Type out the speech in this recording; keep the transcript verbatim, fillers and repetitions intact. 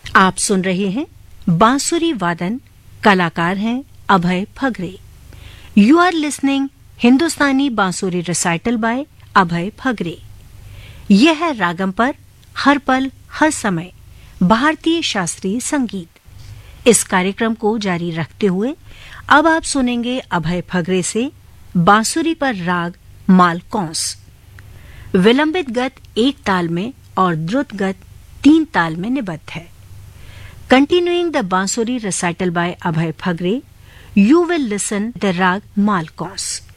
आप सुन रहे हैं बांसुरी वादन, कलाकार हैं अभय फगरे। यू आर लिसनिंग हिंदुस्तानी बांसुरी रिसाइटल बाय अभय फगरे। यह है रागम पर हर पल हर समय भारतीय शास्त्रीय संगीत। इस कार्यक्रम को जारी रखते हुए अब आप सुनेंगे अभय फगरे से बांसुरी पर राग मालकौंस। विलंबित गत एक ताल में और द्रुत गत तीन ताल में निबद्ध है। कंटिन्यूइंग द बांसुरी recital bye Abhay फगरे, you will listen the rag Malkauns.